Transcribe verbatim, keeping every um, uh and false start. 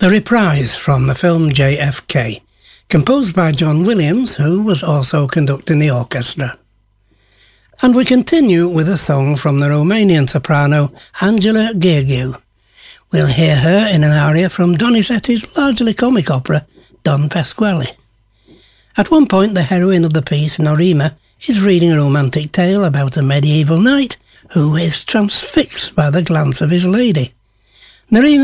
A reprise from the film J F K, composed by John Williams, who was also conducting the orchestra. And we continue with a song from the Romanian soprano Angela Gheorghiu. We'll hear her in an aria from Donizetti's largely comic opera Don Pasquale. At one point, the heroine of the piece, Norima, is reading a romantic tale about a medieval knight who is transfixed by the glance of his lady. Norima